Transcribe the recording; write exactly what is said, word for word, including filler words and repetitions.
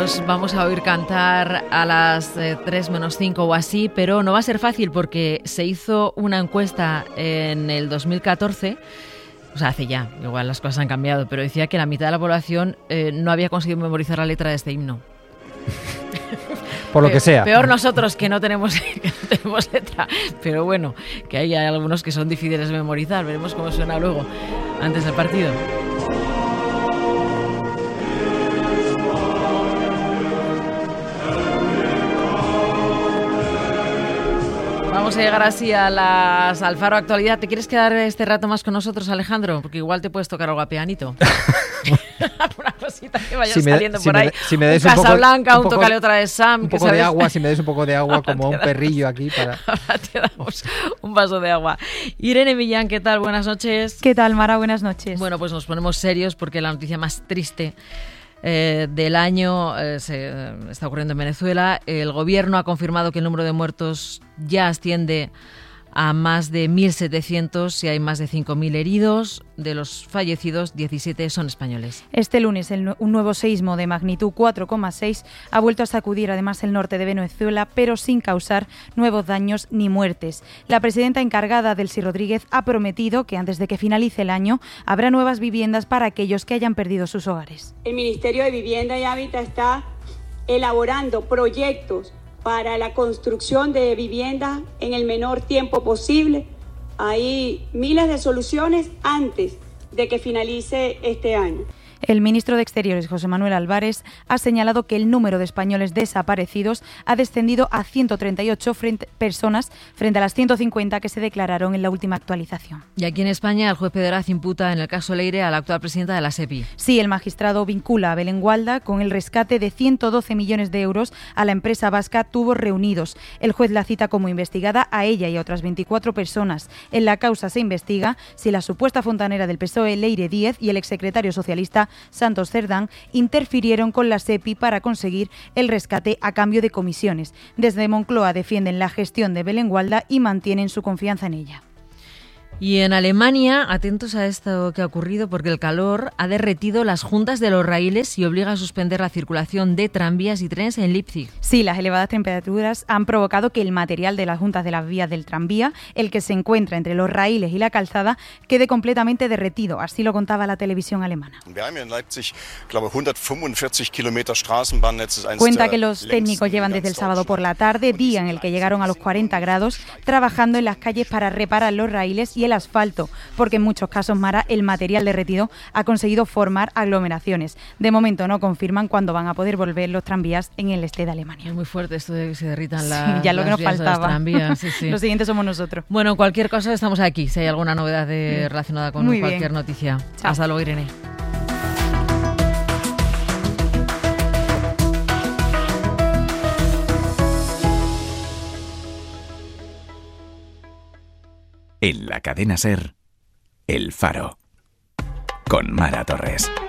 os vamos a oír cantar a las eh, tres menos cinco o así, pero no va a ser fácil porque se hizo una encuesta en el dos mil catorce, o sea, hace ya, igual las cosas han cambiado, pero decía que la mitad de la población eh, no había conseguido memorizar la letra de este himno. Por lo que sea. Peor nosotros que no tenemos, que no tenemos letra, pero bueno, que hay algunos que son difíciles de memorizar, veremos cómo suena luego, antes del partido. Vamos a llegar así a las al Faro Actualidad. ¿Te quieres quedar este rato más con nosotros, Alejandro? Porque igual te puedes tocar algo a pianito. Una cosita que vaya si saliendo me, por si ahí. Me, si me un Casablanca, un, un Tócale otra de Sam. Un poco ¿sabes? de agua, si me des un poco de agua, como un perrillo aquí. para. Ahora te damos un vaso de agua. Irene Millán, ¿qué tal? Buenas noches. ¿Qué tal, Mara? Buenas noches. Bueno, pues nos ponemos serios porque la noticia más triste Eh, del año eh, se, eh, está ocurriendo en Venezuela. El gobierno ha confirmado que el número de muertos ya asciende a más de mil setecientos y hay más de cinco mil heridos. De los fallecidos, diecisiete son españoles. Este lunes el, un nuevo seísmo de magnitud cuatro coma seis ha vuelto a sacudir además el norte de Venezuela, pero sin causar nuevos daños ni muertes. La presidenta encargada, Delcy Rodríguez, ha prometido que antes de que finalice el año habrá nuevas viviendas para aquellos que hayan perdido sus hogares. El Ministerio de Vivienda y Hábitat está elaborando proyectos para la construcción de viviendas en el menor tiempo posible. Hay miles de soluciones antes de que finalice este año. El ministro de Exteriores, José Manuel Álvarez, ha señalado que el número de españoles desaparecidos ha descendido a ciento treinta y ocho frente, personas frente a las ciento cincuenta que se declararon en la última actualización. Y aquí en España, el juez Pedraz imputa en el caso Leire a la actual presidenta de la SEPI. Sí, el magistrado vincula a Belén Gualda con el rescate de ciento doce millones de euros a la empresa vasca Tubos Reunidos. El juez la cita como investigada a ella y a otras veinticuatro personas. En la causa se investiga si la supuesta fontanera del P S O E, Leire Díez, y el exsecretario socialista Santos Cerdán interfirieron con la SEPI para conseguir el rescate a cambio de comisiones. Desde Moncloa defienden la gestión de Belén Gualda y mantienen su confianza en ella. Y en Alemania, atentos a esto que ha ocurrido, porque el calor ha derretido las juntas de los raíles y obliga a suspender la circulación de tranvías y trenes en Leipzig. Sí, las elevadas temperaturas han provocado que el material de las juntas de las vías del tranvía, el que se encuentra entre los raíles y la calzada, quede completamente derretido. Así lo contaba la televisión alemana. Cuenta que los técnicos llevan desde el sábado por la tarde, día en el que llegaron a los cuarenta grados, trabajando en las calles para reparar los raíles y el asfalto, porque en muchos casos, Mara, el material derretido ha conseguido formar aglomeraciones. De momento no confirman cuándo van a poder volver los tranvías en el este de Alemania. Es muy fuerte esto de que se derritan las, sí, ya lo las que nos vías faltaba. de los tranvías. Sí, sí. Los siguientes somos nosotros. Bueno, cualquier cosa estamos aquí, si hay alguna novedad de, relacionada con muy cualquier bien. noticia. Chao. Hasta luego, Irene. En la cadena SER, El Faro, con Mara Torres.